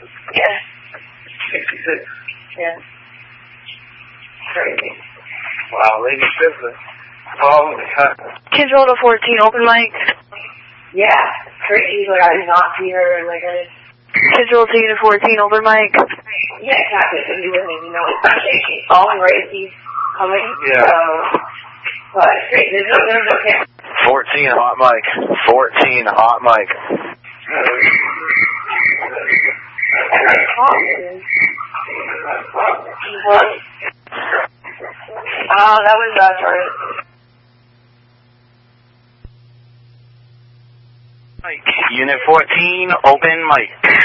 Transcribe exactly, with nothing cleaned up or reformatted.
Yeah. sixty-six. Yeah. Crazy. Wow, Lady Sizzler. Oh, Control to fourteen, open mic. Yeah, crazy. Like, I did not see her, and like, I just... Control T to fourteen, open mic. Yeah, exactly. So you wouldn't even know. She's falling right as he's coming. Yeah. So, but it's great. There's no, there's no camera. fourteen, hot mic. fourteen, hot mic. Oh, that was uh, sorry. Unit fourteen, open mic.